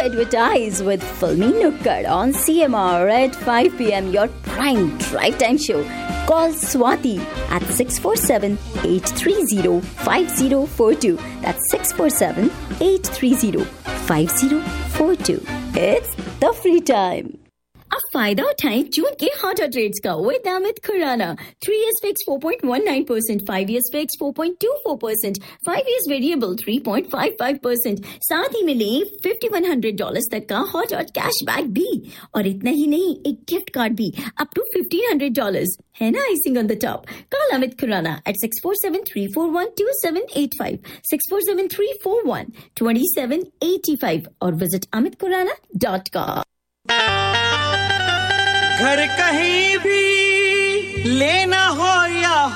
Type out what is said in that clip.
advertise with Filmy Nukkad on CMR at 5 p.m. Your prime drive time show. Call Swati at 647-830-5042. That's 647-830-5042. It's the free time. अब फायदा उठाएं जून के hotter trades का with Amit Khurana 3 years fixed 4.19%, 5 years fixed 4.24%, 5 years variable 3.55%. साथ ही मिले $5,100 तक का hot cashback भी और इतना ही नहीं एक गिफ्ट कार्ड भी अप टू $1,500 है ना icing on the top. Call Amit Khurana at 647-341-2785 647-341-2785 और विजिट amitkhurana.com. घर कहीं भी लेना हो या